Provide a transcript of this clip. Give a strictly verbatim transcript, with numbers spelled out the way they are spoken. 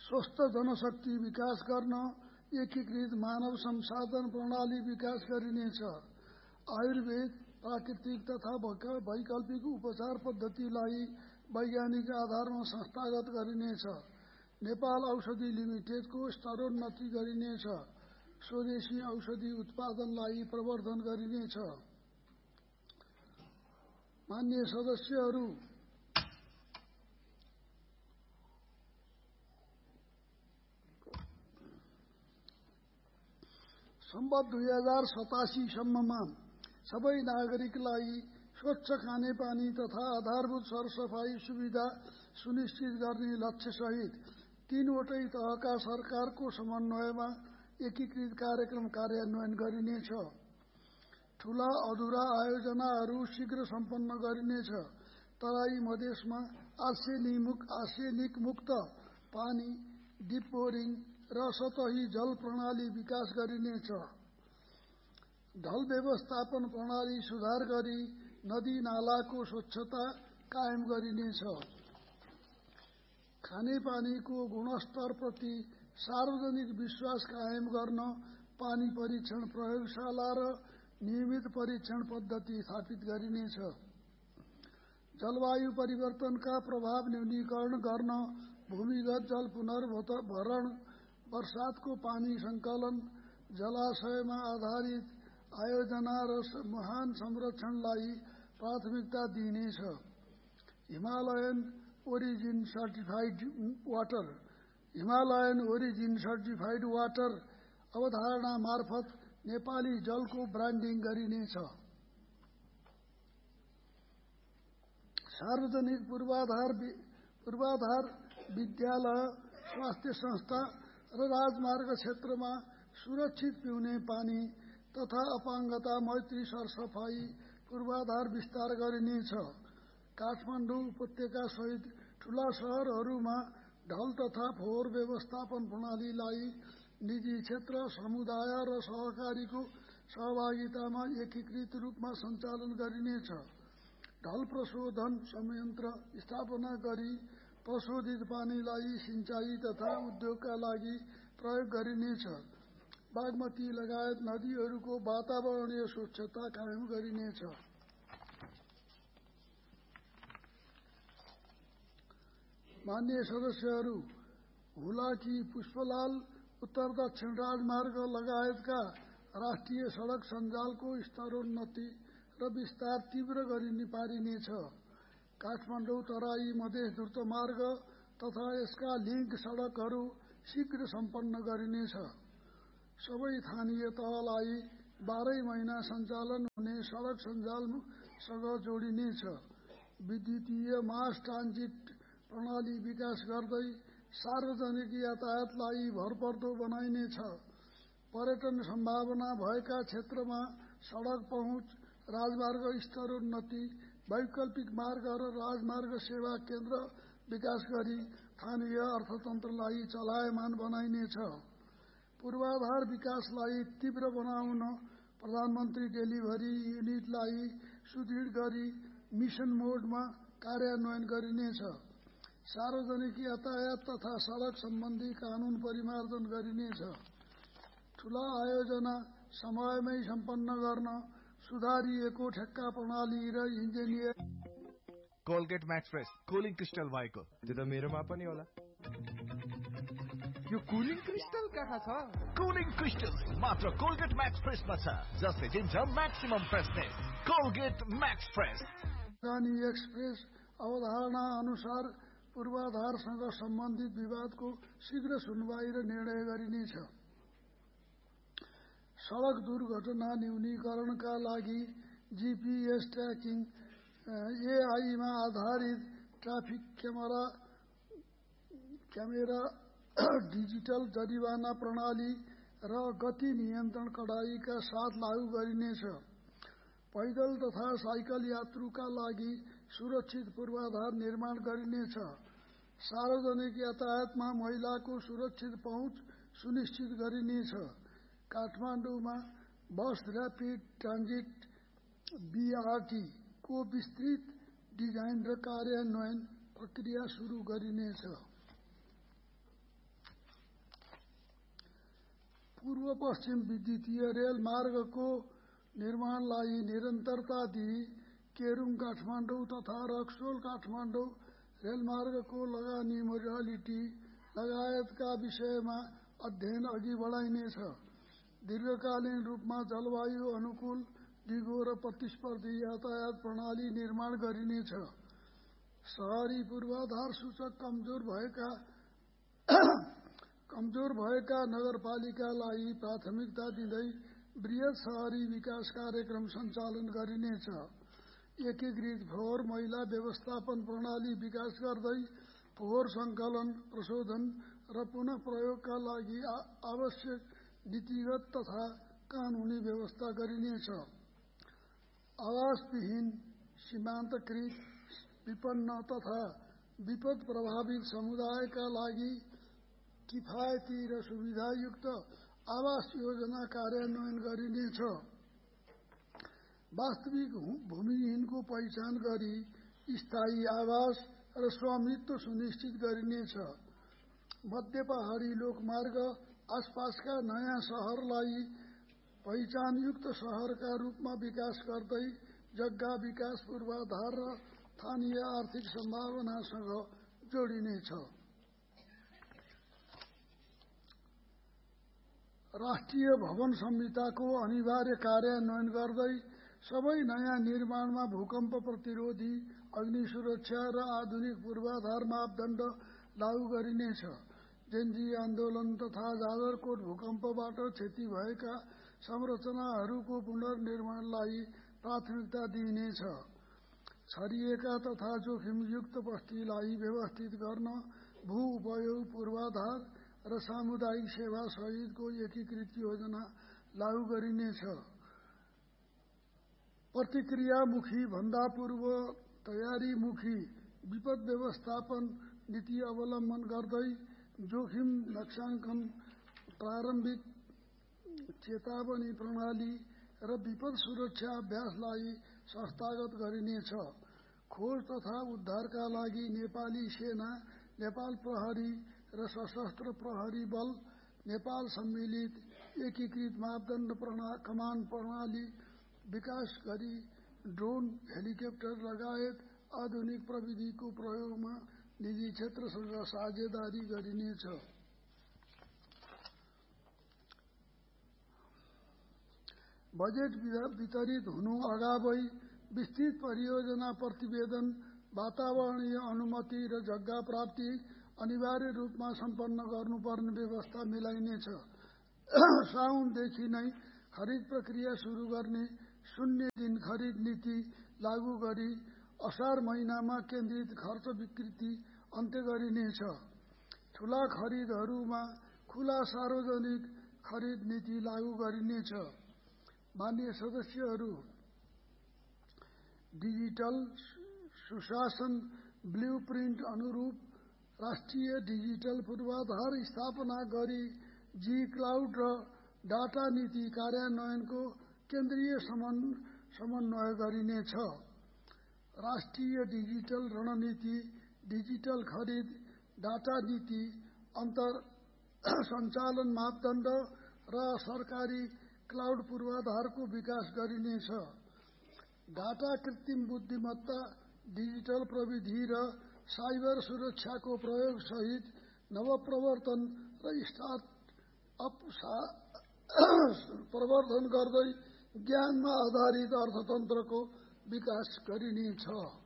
स्वस्थ जनशक्ति विकास गर्न एकीकृत मानव संसाधन प्रणाली विकास गरिनेछ। आयुर्वेद प्राकृतिक तथा वैकल्पिक उपचार पद्धतिलाई वैज्ञानिक आधारमा संस्थागत गरिनेछ। नेपाल औषधि लिमिटेडको स्तरोन्नति गरिनेछ। स्वदेशी औषधि उत्पादनलाई प्रवर्धन गरिनेछ। मान्य सदस्यहरू, सम्बत दुई हजार सतासी सम्ममा सबै नागरिकलाई स्वच्छ खानेपानी तथा आधारभूत सरसफाई सुविधा सुनिश्चित गर्ने लक्ष्यसहित तीनवटै तहका सरकारको समन्वयमा एकीकृत कार्यक्रम कार्यान्वयन गरिनेछ। ठूला अधुरा आयोजनाहरू शीघ्र सम्पन्न गरिनेछ। तराई मधेसमा आर्सेनिक मुक्त पानी, डिप बोरिङ र सतही जल प्रणाली विकास गरिनेछ। ढल व्यवस्थापन प्रणाली सुधार गरी नदी नालाको स्वच्छता कायम गरिनेछ। खानेपानीको गुणस्तरप्रति सार्वजनिक विश्वास कायम गर्न पानी परीक्षण प्रयोगशाला र नियमित परीक्षण पद्धति स्थापित गरिनेछ। जलवायु परिवर्तनका प्रभाव न्यूनीकरण गर्न भूमिगत जल पुनर्भरण, वर्षातको पानी संकलन, जलाशयमा आधारित आयोजना र महान संरक्षणलाई प्राथमिकता दिइनेछ। Himalayan origin certified water Himalayan origin certified water अवधारणा मार्फत नेपाली जलको ब्रान्डिङ गरिनेछ। सार्वजनिक पूर्वाधार पूर्वाधार विद्यालय, स्वास्थ्य संस्था र राजमार्ग क्षेत्रमा सुरक्षित पिउने पानी तथा अपाङ्गता मैत्री सरसफाई पूर्वाधार विस्तार गरिनेछ। काठमाडौँ उपत्यका सहित ठूला शहरहरूमा ढल तथा फोहोर व्यवस्थापन प्रणालीलाई निजी क्षेत्र, समुदाय र सहकारीको सहभागितामा एकीकृत रूपमा सञ्चालन गरिनेछ। ढल प्रशोधन संयन्त्र स्थापना गरी प्रशोधित पानीलाई सिंचाई तथा उद्योगका लागि प्रयोग गरिनेछ। बागमती लगायत नदीहरूको वातावरणीय स्वच्छता कायम गरिनेछ। मान्य सदस्यहरू, हुलाकी, पुष्पलाल उत्तर दक्षिण राजमार्ग लगायतका राष्ट्रिय सडक सञ्जालको स्तरोन्नति र विस्तार तीव्र गरिने पारिनेछ। काठमाडौँ तराई मधेस द्रुतमार्ग तथा यसका लिङ्क सडकहरू शीघ्र सम्पन्न गरिनेछ। सबै स्थानीय तहलाई बाह्रै महिना सञ्चालन हुने सडक सञ्जालसँग जोडिनेछ। विद्युतीय मास ट्रान्जिट प्रणाली विकास गर्दै सार्वजनिक यातायातलाई भरपर्दो बनाइनेछ। पर्यटन सम्भावना भएका क्षेत्रमा सडक पहुँच, राजमार्ग स्तरोन्नति, वैकल्पिक मार्ग र राजमार्ग सेवा केन्द्र विकास गरी स्थानीय अर्थतन्त्रलाई चलायमान बनाइनेछ। पूर्वाधार विकासलाई तीव्र बनाउन प्रधानमन्त्री डेलिभरी युनिटलाई सुदृढ गरी मिशन मोडमा कार्यान्वयन गरिनेछ। सार्वजनिक यातायात तथा सडक सम्बन्धी कानून परिमार्जन गरिनेछ। ठूला आयोजना समयमै सम्पन्न गर्न सुधारिएको ठेक्का प्रणाली र engineer Colgate Max fresh cooling crystal भएको त्यो त मेरोमा पनि होला। यो कुलिङ क्रिस्टल कहाँ छ? कुलिङ क्रिस्टल मात्र कोलगेट म्याक्स फ्रेसमा छ, जसले दिन्छ maximum freshness. Colgate Max fresh. राजधानी एक्सप्रेस अवधारणा अनुसार पूर्वाधारसँग सम्बन्धित विवादको शीघ्र सुनवाई र निर्णय गरिनेछ। सडक दुर्घटना न्यूनीकरणका लागि जीपीएस ट्र्याकिङ, एआईमा आधारित ट्राफिक क्यामेरा क्यामेरा डिजिटल जरिवाना प्रणाली र गति नियन्त्रण कडाईका साथ लागू गरिनेछ। पैदल तथा साइकल यात्रुका लागि सुरक्षित पूर्वाधार निर्माण गरिनेछ। सार्वजनिक यातायातमा महिलाको सुरक्षित पहुँच सुनिश्चित गरिनेछ। काठमाडौँमा बस ऱ्यापिड ट्रान्जिट बीआरटी को विस्तृत डिजाइन र कार्यान्वयन प्रक्रिया सुरु गरिनेछ। पूर्व पश्चिम विद्युतीय रेल मार्गको निर्माणलाई निरन्तरता दिई केरुङ काठमाडौँ तथा रक्सोल काठमाडौँ रेलमार्गको लगानी मोडालिटी लगायतका विषयमा अध्ययन अघि बढाइनेछ। दीर्घकालीन रूपमा जलवायु अनुकूल दिगो र प्रतिस्पर्धी यातायात प्रणाली निर्माण गरिनेछ। शहरी पूर्वाधार सूचक कमजोर भएका कमजोर भएका नगरपालिकालाई प्राथमिकता दिँदै बृहत शहरी विकास कार्यक्रम सञ्चालन गरिनेछ। एकीकृत फोहोर मैला व्यवस्थापन प्रणाली विकास गर्दै फोहोर सङ्कलन, प्रशोधन र पुनः प्रयोगका लागि आवश्यक नीतिगत तथा कानूनी व्यवस्था गरिनेछ। आवासविहीन, सीमान्तकृत, विपन्न तथा विपद प्रभावित समुदायका लागि किफायती र सुविधायुक्त आवास योजना कार्यान्वयन गरिनेछ। वास्तविक भूमिहीनको पहिचान गरी स्थायी आवास र स्वामित्व सुनिश्चित गरिनेछ। मध्य पहाडी लोकमार्ग आसपासका नयाँ शहरलाई पहिचानयुक्त शहरका रूपमा विकास गर्दै जग्गा विकास पूर्वाधार र स्थानीय आर्थिक सम्भावनासँग जोडिनेछ। राष्ट्रिय भवन संहिताको अनिवार्य कार्यान्वयन गर्दै सबै नयाँ निर्माणमा भूकम्प प्रतिरोधी, अग्नि सुरक्षा र आधुनिक पूर्वाधार मापदण्ड लागू गरिनेछ। जेन्जी आन्दोलन तथा जाजरकोट भूकम्पबाट क्षति भएका संरचनाहरूको पुनर्निर्माणलाई प्राथमिकता दिइनेछ। छरिएका तथा जोखिमयुक्त बस्तीलाई व्यवस्थित गर्न भू उपयोग पूर्वाधार र सामुदायिक सेवा सहितको एकीकृत योजना लागू गरिनेछ। प्रतिक्रियामुखी भन्दा पूर्व तयारीमुखी विपद व्यवस्थापन नीति अवलम्बन गर्दै जोखिम नक्साङ्कन, प्रारम्भिक चेतावनी प्रणाली र विपद सुरक्षा अभ्यासलाई संस्थागत गरिनेछ। खोज तथा उद्धारका लागि नेपाली सेना, नेपाल प्रहरी र सशस्त्र प्रहरी बल, नेपाल सम्मिलित एकीकृत मापदण्ड कमान प्रणाली विकास गरी ड्रोन, हेलिकप्टर लगायत आधुनिक प्रविधिको प्रयोगमा निजी क्षेत्रसँग साझेदारी गरिनेछ। बजेट वितरित हुनु अगावै विस्तृत परियोजना प्रतिवेदन, वातावरणीय अनुमति र जग्गा प्राप्ति अनिवार्य रूपमा सम्पन्न गर्नुपर्ने व्यवस्था मिलाइनेछ। साउनदेखि नै खरिद प्रक्रिया सुरु गर्ने शून्य दिन खरिद नीति लागू गरी असार महिनामा केन्द्रित खर्च विकृति अन्त्य गरिनेछ। ठूला खरिदहरूमा खुला सार्वजनिक खरिद नीति लागू गरिनेछ। माननीय सदस्यहरू, डिजिटल सुशासन ब्लुप्रिन्ट अनुरूप राष्ट्रिय डिजिटल पूर्वाधार स्थापना गरी जी क्लाउड र डाटा नीति कार्यान्वयनको केन्द्रीय समन्वय गरिनेछ। राष्ट्रिय डिजिटल रणनीति, डिजिटल खरिद, डाटा नीति, अन्तर सञ्चालन मापदण्ड र सरकारी क्लाउड पूर्वाधारको विकास गरिनेछ। डाटा, कृत्रिम बुद्धिमत्ता, डिजिटल प्रविधि र साइबर सुरक्षाको प्रयोग सहित नवप्रवर्तन र स्टार्टअप प्रवर्धन गर्दै ज्ञानमा आधारित अर्थतन्त्रको विकास गरिनेछ।